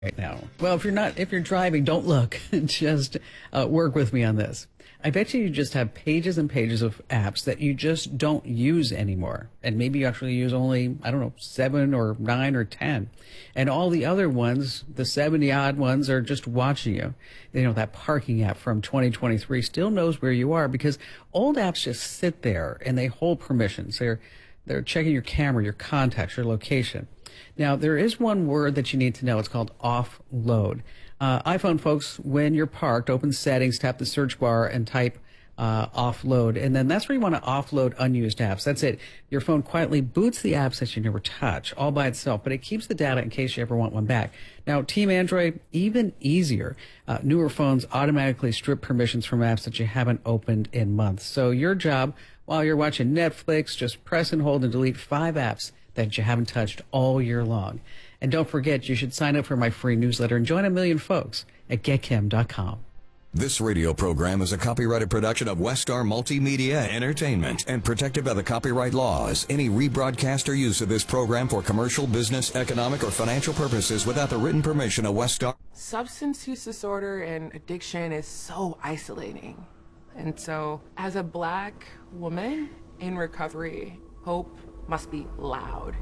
right now. Well, if you're driving, don't look. Just work with me on this. I bet you just have pages and pages of apps that you just don't use anymore. And maybe you actually use only, I don't know, 7 or 9 or 10. And all the other ones, the 70 odd ones, are just watching you. You know, that parking app from 2023 still knows where you are because old apps just sit there and they hold permissions. They're checking your camera, your contacts, your location. Now, there is one word that you need to know. It's called offload. iPhone folks, when you're parked, open settings, tap the search bar and type offload. And then that's where you want to offload unused apps. That's it. Your phone quietly boots the apps that you never touch all by itself, but it keeps the data in case you ever want one back. Now, Team Android, even easier. Newer phones automatically strip permissions from apps that you haven't opened in months. So your job, while you're watching Netflix, just press and hold and delete 5 apps that you haven't touched all year long. And don't forget, you should sign up for my free newsletter and join a million folks at getchem.com. This radio program is a copyrighted production of Westar Multimedia Entertainment and protected by the copyright laws. Any rebroadcast or use of this program for commercial, business, economic, or financial purposes without the written permission of Westar. Substance use disorder and addiction is so isolating. And so, as a Black woman in recovery, hope must be loud.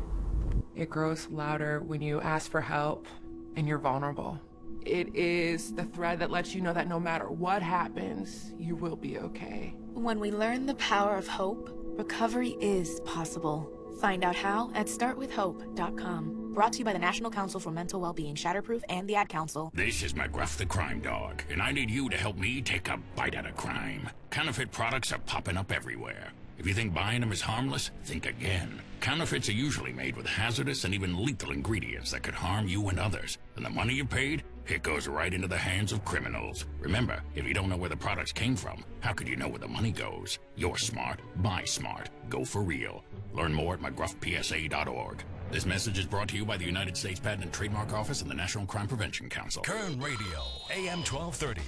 It grows louder when you ask for help and you're vulnerable. It is the thread that lets you know that no matter what happens, you will be okay. When we learn the power of hope, recovery is possible. Find out how at startwithhope.com. Brought to you by the National Council for Mental Wellbeing, Shatterproof, and the Ad Council. This is McGruff the Crime Dog, and I need you to help me take a bite out of crime. Counterfeit products are popping up everywhere. If you think buying them is harmless, think again. Counterfeits are usually made with hazardous and even lethal ingredients that could harm you and others. And the money you paid, it goes right into the hands of criminals. Remember, if you don't know where the products came from, how could you know where the money goes? You're smart. Buy smart. Go for real. Learn more at mcgruffpsa.org. This message is brought to you by the United States Patent and Trademark Office and the National Crime Prevention Council. Kern Radio, AM 1230,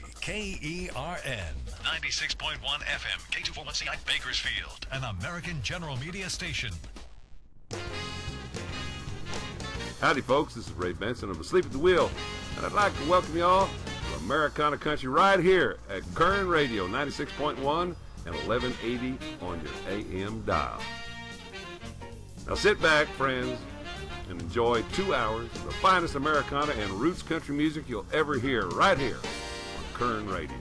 KERN. 96.1 FM, K241CI Bakersfield, an American General Media station. Howdy, folks. This is Ray Benson of Asleep at the Wheel, and I'd like to welcome you all to Americana Country right here at Kern Radio, 96.1 and 1180 on your AM dial. Now sit back, friends, and enjoy 2 hours of the finest Americana and roots country music you'll ever hear right here on Kern Radio.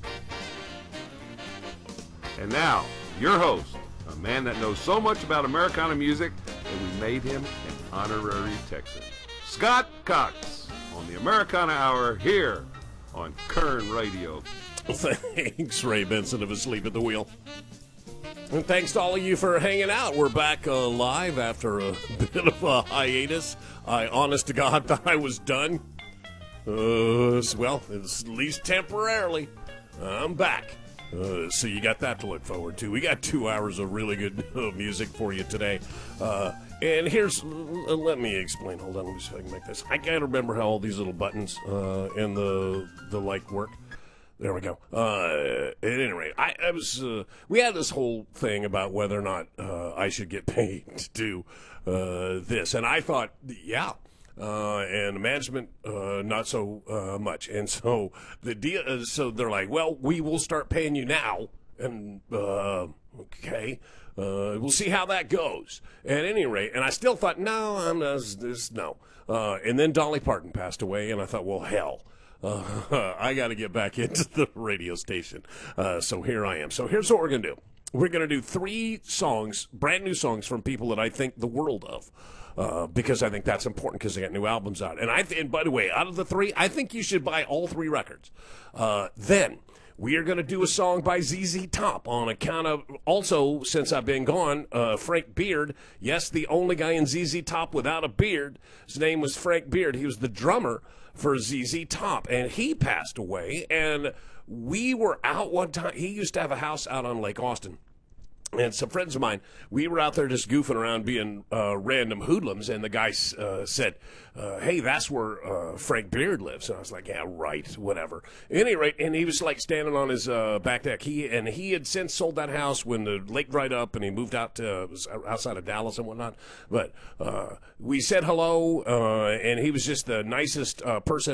And now, your host, a man that knows so much about Americana music that we made him an honorary Texan, Scott Cox, on the Americana Hour here on Kern Radio. Thanks, Ray Benson of Asleep at the Wheel. And thanks to all of you for hanging out. We're back live after a bit of a hiatus. I, honest to God, thought I was done. Well, it's at least temporarily. I'm back. So you got that to look forward to. We got 2 hours of really good music for you today. And here's, let me explain. Hold on, let me see if I can make this. I can't remember how all these little buttons and the like work. There we go. At any rate, we had this whole thing about whether or not I should get paid to do this. And I thought, yeah. And the management, not so much. And so the deal, so they're like, well, we will start paying you now. And, okay. We'll see how that goes. At any rate, and I still thought, no, no. And then Dolly Parton passed away, and I thought, well, hell. I got to get back into the radio station. So here I am. So here's what we're going to do. We're going to do 3 songs, brand new songs from people that I think the world of. Because I think that's important because they got new albums out. And by the way, out of the 3, I think you should buy all 3 records. Then we are going to do a song by ZZ Top on account of, also, since I've been gone, Frank Beard. Yes, the only guy in ZZ Top without a beard. His name was Frank Beard. He was the drummer for ZZ Top, and he passed away. And we were out one time. He used to have a house out on Lake Austin. And some friends of mine, we were out there just goofing around being random hoodlums, and the guy said, hey, that's where Frank Beard lives. And I was like, yeah, right, whatever. At any rate, and he was like standing on his back deck. He had since sold that house when the lake dried up, and he moved out to outside of Dallas and whatnot. But we said hello, and he was just the nicest person